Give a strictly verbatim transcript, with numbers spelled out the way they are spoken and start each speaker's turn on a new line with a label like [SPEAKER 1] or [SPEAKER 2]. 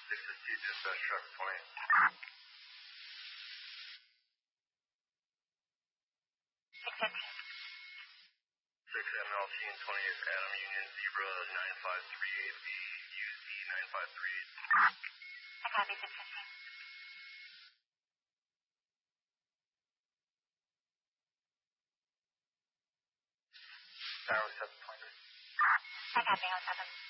[SPEAKER 1] This is T dispatch traffic twenty.
[SPEAKER 2] six fifteen.
[SPEAKER 1] six M L T and twentieth Adam Union Zebra nine five three eight B U Z nine five three eight.
[SPEAKER 2] I copy six fifteen.
[SPEAKER 1] Tower seven twenty.
[SPEAKER 2] I copy oh seven.